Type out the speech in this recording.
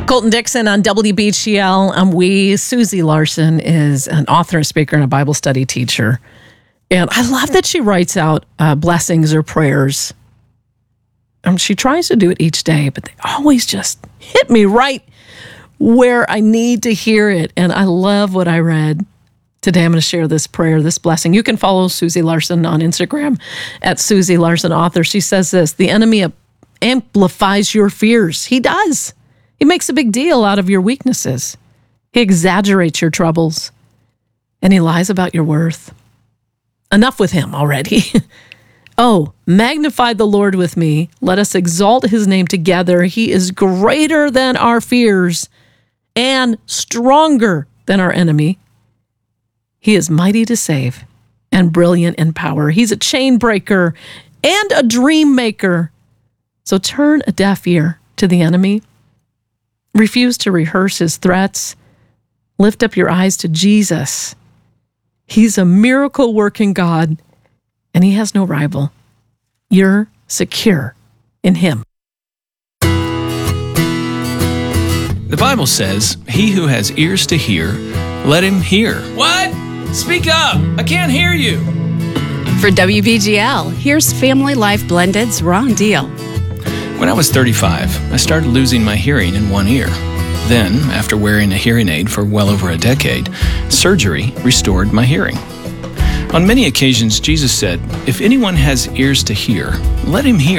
Colton Dixon on WBGL. Susie Larson is an author and speaker and a Bible study teacher. And I love that she writes out blessings or prayers. She tries to do it each day, but they always just hit me right where I need to hear it. And I love what I read. Today I'm going to share this prayer, this blessing. You can follow Susie Larson on Instagram at Susie Larson Author. She says this: the enemy amplifies your fears. He does. He makes a big deal out of your weaknesses. He exaggerates your troubles. And he lies about your worth. Enough with him already. Oh, magnify the Lord with me. Let us exalt his name together. He is greater than our fears and stronger than our enemy. He is mighty to save and brilliant in power. He's a chain breaker and a dream maker. So turn a deaf ear to the enemy. Refuse to rehearse his threats. Lift up your eyes to Jesus. He's a miracle-working God, and he has no rival. You're secure in him. The Bible says, "He who has ears to hear, let him hear." What? Speak up! I can't hear you! For WBGL, here's Family Life Blended's Ron Deal. When I was 35, I started losing my hearing in one ear. Then, after wearing a hearing aid for well over a decade, surgery restored my hearing. On many occasions, Jesus said, "If anyone has ears to hear, let him hear."